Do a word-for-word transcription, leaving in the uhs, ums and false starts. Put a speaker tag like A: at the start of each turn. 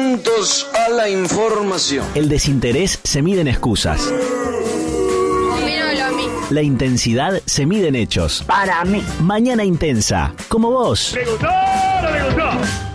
A: Atentos a la información.
B: El desinterés se mide en excusas.
C: Dímelo a mí.
B: La intensidad se mide en hechos.
D: Para mí.
B: Mañana Intensa, como vos.
E: ¿Le gustó o no le gustó?